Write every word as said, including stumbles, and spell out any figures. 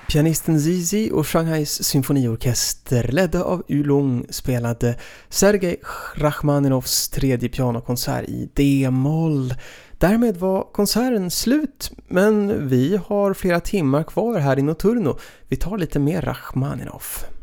Pianisten Zizi och Shanghais symfoniorkester ledda av Yulong spelade Sergej Rachmaninovs tredje pianokonsert i D-moll. Därmed var konserten slut, men vi har flera timmar kvar här i Notturno. Vi tar lite mer Rachmaninov.